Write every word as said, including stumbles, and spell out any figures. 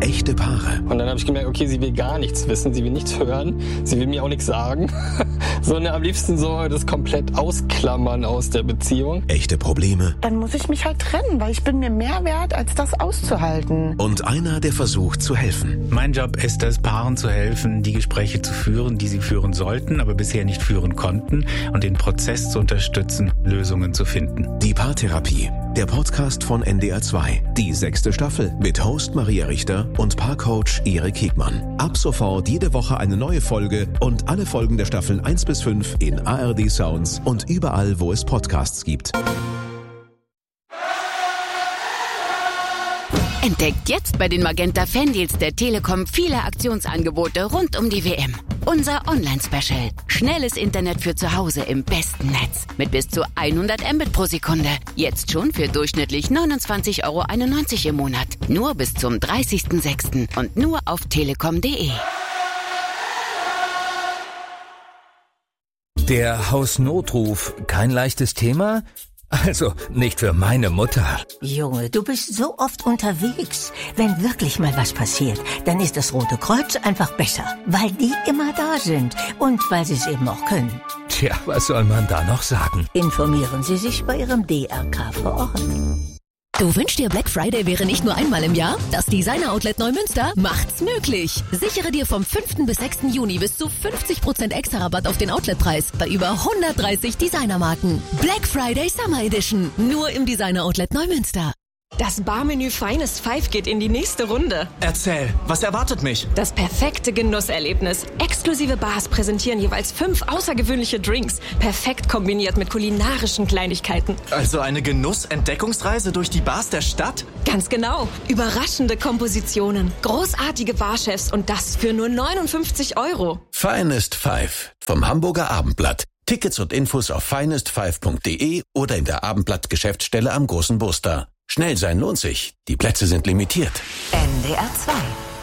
echte Paare. Und dann habe ich gemerkt, okay, sie will gar nichts wissen, sie will nichts hören, sie will mir auch nichts sagen, sondern am liebsten so das komplett ausklammern aus der Beziehung. Echte Probleme. Dann muss ich mich halt trennen, weil ich bin mir mehr wert, als das auszuhalten. Und einer, der versucht zu helfen. Mein Job ist es, Paaren zu helfen, die Gespräche zu führen, die sie führen sollten, aber bisher nicht führen konnten, und den Prozess zu unterstützen, Lösungen zu finden. Die Paartherapie, der Podcast von N D R zwei. Die sechste Staffel mit Host Maria Richter und Paarcoach Erik Hegmann. Ab sofort jede Woche eine neue Folge und alle Folgen der Staffeln eins bis fünf in A R D Sounds und überall, wo es Podcasts gibt. Entdeckt jetzt bei den Magenta Fandeals der Telekom viele Aktionsangebote rund um die W M. Unser Online-Special. Schnelles Internet für zu Hause im besten Netz. Mit bis zu hundert Mbit pro Sekunde. Jetzt schon für durchschnittlich neunundzwanzig Euro einundneunzig im Monat. Nur bis zum dreißigsten sechsten und nur auf telekom punkt de. Der Hausnotruf, kein leichtes Thema? Also, nicht für meine Mutter. Junge, du bist so oft unterwegs. Wenn wirklich mal was passiert, dann ist das Rote Kreuz einfach besser. Weil die immer da sind. Und weil sie es eben auch können. Tja, was soll man da noch sagen? Informieren Sie sich bei Ihrem D R K vor Ort. Du wünschst dir, Black Friday wäre nicht nur einmal im Jahr? Das Designer Outlet Neumünster macht's möglich. Sichere dir vom fünften bis sechsten Juni bis zu fünfzig Prozent extra Rabatt auf den Outletpreis bei über hundertdreißig Designermarken. Black Friday Summer Edition. Nur im Designer Outlet Neumünster. Das Barmenü Finest Five geht in die nächste Runde. Erzähl, was erwartet mich? Das perfekte Genusserlebnis. Exklusive Bars präsentieren jeweils fünf außergewöhnliche Drinks. Perfekt kombiniert mit kulinarischen Kleinigkeiten. Also eine Genuss-Entdeckungsreise durch die Bars der Stadt? Ganz genau. Überraschende Kompositionen, großartige Barchefs und das für nur neunundfünfzig Euro. Finest Five vom Hamburger Abendblatt. Tickets und Infos auf finest five punkt de oder in der Abendblatt-Geschäftsstelle am Großen Buster. Schnell sein lohnt sich. Die Plätze sind limitiert. N D R zwei.